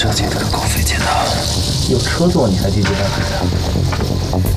设计的可够费劲的。 有车坐你还低级大腿？